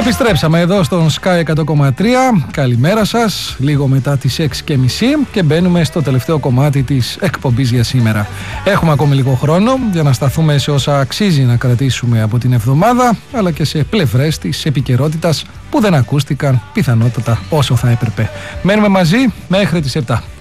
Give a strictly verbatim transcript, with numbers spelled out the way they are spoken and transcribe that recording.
Επιστρέψαμε εδώ στον Sky εκατό κόμμα τρία. Καλημέρα σας, λίγο μετά τις έξι και μισή και μπαίνουμε στο τελευταίο κομμάτι της εκπομπής για σήμερα. Έχουμε ακόμη λίγο χρόνο για να σταθούμε σε όσα αξίζει να κρατήσουμε από την εβδομάδα, αλλά και σε πλευρές της επικαιρότητας που δεν ακούστηκαν πιθανότατα όσο θα έπρεπε. Μένουμε μαζί μέχρι τις επτά.